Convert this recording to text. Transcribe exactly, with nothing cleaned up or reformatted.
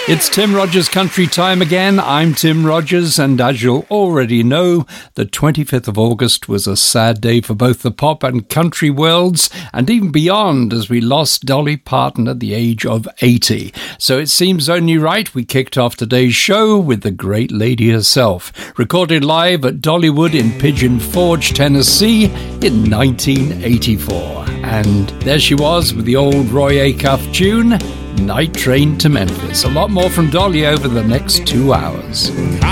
It's Tim Rogers Country Time again. I'm Tim Rogers, and as you'll already know, the twenty-fifth of August was a sad day for both the pop and country worlds, and even beyond, as we lost Dolly Parton at the age of eighty. So it seems only right we kicked off today's show with the great lady herself, recorded live at Dollywood in Pigeon Forge, Tennessee in nineteen eighty-four. And there she was with the old Roy Acuff tune, Night Train to Memphis. A lot more from Dolly over the next two hours.